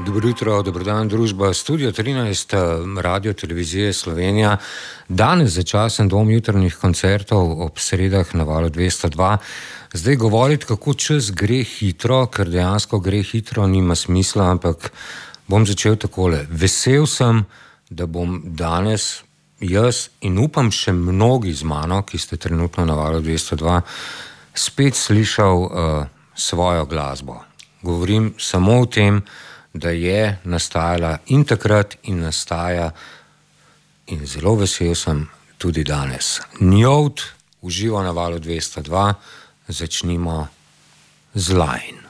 Dobro jutro, dobrodan družba, Studio 13, Radio Televizije Slovenija. Danes začasen dom jutrnih koncertov ob sredah na Valu 202. Zdaj govoriti, kako čas gre hitro, ker dejansko gre hitro, nima smisla, ampak bom začel takole. Vesel sem, da bom danes jaz in upam še mnogi z mano, ki ste trenutno na Valu 202, spet slišal svojo glasbo. Govorim samo o tem, da je nastajala in takrat in nastaja in zelo vesel sem tudi danes. Njovt uživa na Valu 202, začnimo z Line.